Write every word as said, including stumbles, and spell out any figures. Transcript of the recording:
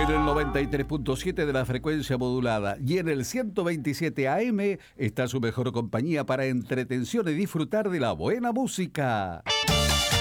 En el noventa y tres punto siete de la frecuencia modulada y en el ciento veintisiete A M está su mejor compañía para entretención y disfrutar de la buena música.